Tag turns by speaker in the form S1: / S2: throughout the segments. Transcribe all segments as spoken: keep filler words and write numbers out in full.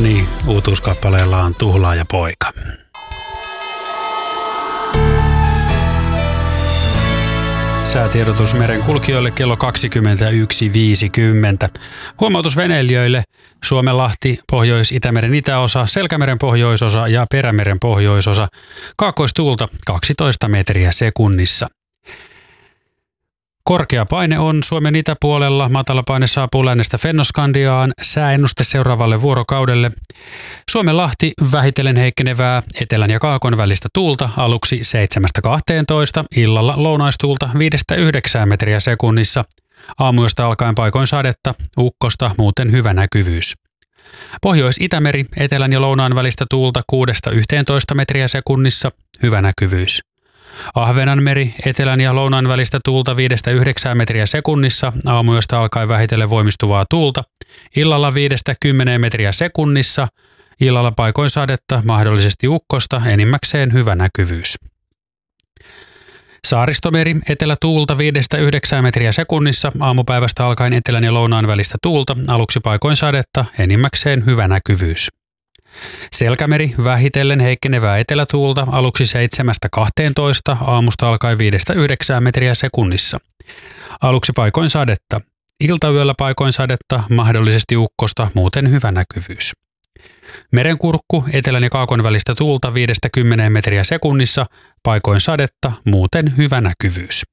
S1: Honey uutuuskappaleellaan Tuhlaaja poika. Säätiedotus merenkulkijoille kello kaksikymmentäyksi viisikymmentä. Huomautus veneilijöille: Suomenlahti, Pohjois-Itämeren itäosa, Selkämeren pohjoisosa ja Perämeren pohjoisosa. Kaakkoistuulta kaksitoista metriä sekunnissa. Korkea paine on Suomen itäpuolella. Matala paine saapuu lännestä Fennoskandiaan. Sääennuste seuraavalle vuorokaudelle: Suomenlahti, vähitellen heikkenevää etelän ja kaakon välistä tuulta, aluksi seitsemästä kahteentoista, illalla lounaistuulta viidestä yhdeksään metriä sekunnissa. Aamuyöstä alkaen paikoin sadetta, ukkosta, muuten hyvä näkyvyys. Pohjois-Itämeri, etelän ja lounaan välistä tuulta kuudesta yhteentoista metriä sekunnissa, hyvä näkyvyys. Ahvenanmeri, etelän ja lounaan välistä tuulta viidestä yhdeksään metriä sekunnissa, aamuyöstä alkaen vähitellen voimistuvaa tuulta, illalla viidestä kymmeneen metriä sekunnissa, illalla paikoin sadetta, mahdollisesti ukkosta, enimmäkseen hyvä näkyvyys. Saaristomeri, etelätuulta viidestä yhdeksään metriä sekunnissa, aamupäivästä alkaen etelän ja lounaan välistä tuulta, aluksi paikoin sadetta, enimmäkseen hyvä näkyvyys. Selkämeri, vähitellen heikkenevää etelätuulta, aluksi seitsemästä kahteentoista, aamusta alkaen viidestä yhdeksään metriä sekunnissa. Aluksi paikoin sadetta. Iltayöllä paikoin sadetta, mahdollisesti ukkosta, muuten hyvä näkyvyys. Merenkurkku, etelän ja kaakon välistä tuulta viidestä kymmeneen metriä sekunnissa, paikoin sadetta, muuten hyvä näkyvyys.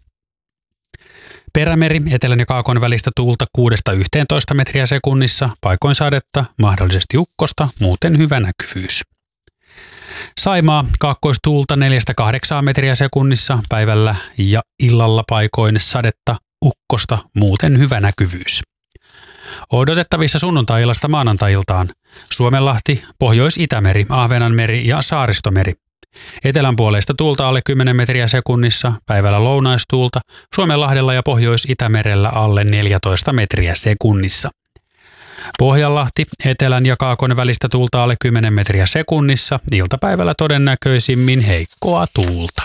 S1: Perämeri, etelän ja kaakon välistä tuulta kuudesta yhteentoista metriä sekunnissa, paikoin sadetta, mahdollisesti ukkosta, muuten hyvä näkyvyys. Saimaa, kaakkoistuulta neljästä kahdeksaan metriä sekunnissa, päivällä ja illalla paikoin sadetta, ukkosta, muuten hyvä näkyvyys. Odotettavissa sunnuntai-illasta maanantai-iltaan: Suomenlahti, Pohjois-Itämeri, Ahvenanmeri ja Saaristomeri. Etelänpuoleista tuulta alle kymmenen metriä sekunnissa, päivällä lounaistuulta, Suomenlahdella ja Pohjois-Itämerellä alle neljätoista metriä sekunnissa. Pohjanlahti, etelän ja kaakon välistä tuulta alle kymmenen metriä sekunnissa, iltapäivällä todennäköisimmin heikkoa tuulta.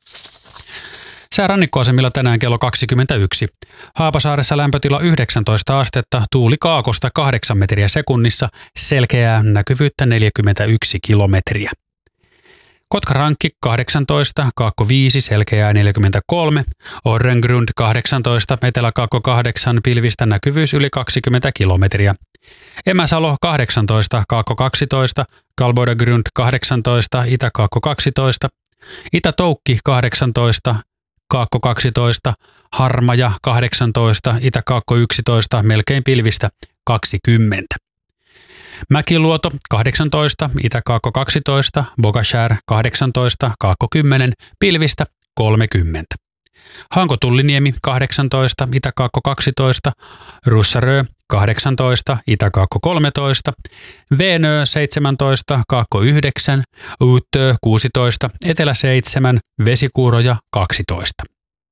S1: Sää rannikkoasemilla tänään kello kaksikymmentäyksi. Haapasaaressa lämpötila yhdeksäntoista astetta, tuuli kaakosta kahdeksan metriä sekunnissa, selkeää näkyvyyttä neljäkymmentäyksi kilometriä. Kotkarankki kahdeksantoista, Kaakko viisi, selkeää neljäkymmentäkolme, Orrengrund kahdeksantoista, Etelä-Kaakko kahdeksan, pilvistä näkyvyys yli kaksikymmentä kilometriä. Emäsalo kahdeksantoista, Kaakko kaksitoista, Kalbodagrund kahdeksantoista, Itä-Kaakko kaksitoista, Itä-Toukki kahdeksantoista, Kaakko kaksitoista, Harmaja kahdeksantoista, Itä-Kaakko yksitoista, melkein pilvistä kaksikymmentä. Mäkiluoto kahdeksantoista, Itä-Kaakko kaksitoista, Bogashär kahdeksantoista, Kaakko kymmenen, pilvistä kolmekymmentä. Hankotulliniemi kahdeksantoista, Itä-Kaakko kaksitoista, Russarö kahdeksantoista, Itä-Kaakko kolmetoista, Veenö seitsemäntoista, Kaakko yhdeksän, Uutö kuusitoista, Etelä seitsemän, Vesikuuroja kaksitoista.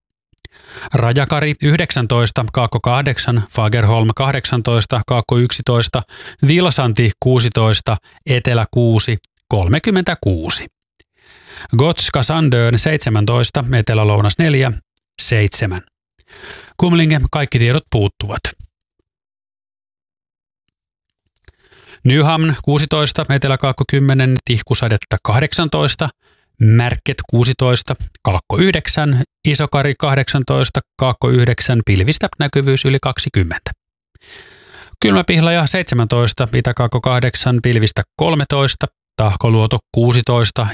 S1: Rajakari yhdeksäntoista, Kaakko kahdeksan, Fagerholm kahdeksantoista, Kaakko yksitoista, Vilsanti kuusitoista, Etelä kuusi, kolmekymmentäkuusi. Gotska Sandön seitsemäntoista, Etelä-Lounas neljä, seitsemän. Kumlinge, kaikki tiedot puuttuvat. Nyhamn kuusitoista, Etelä-Kaakko kymmenen, Tihkusadetta kahdeksantoista, Märket kuusitoista, Kaakko yhdeksän, Isokari kahdeksantoista, Kaakko yhdeksän, pilvistä näkyvyys yli kaksikymmentä. Kylmäpihlaja seitsemäntoista, Itä-Kaakko kahdeksan, pilvistä kolmetoista, Tahkoluoto kuusitoista,